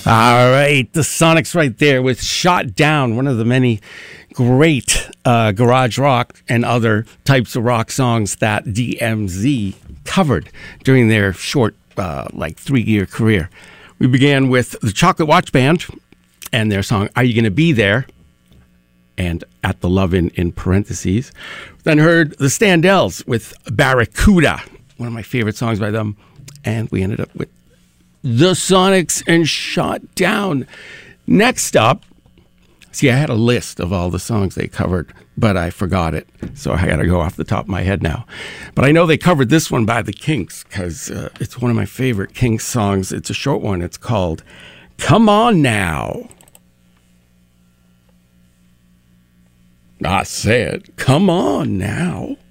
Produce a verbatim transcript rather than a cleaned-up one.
All right, the Sonics right there with Shot Down, one of the many great uh, garage rock and other types of rock songs that D M Z covered during their short, uh, like three-year career. We began with the Chocolate Watch Band and their song, Are You Gonna Be There? And At the Lovin' in parentheses. Then heard the Standells with Barracuda, one of my favorite songs by them. And we ended up with the Sonics and Shot Down. Next up, see, I had a list of all the songs they covered, but I forgot it. So I got to go off the top of my head now. But I know they covered this one by the Kinks because uh, it's one of my favorite Kinks songs. It's a short one. It's called Come On Now. I said, come on now.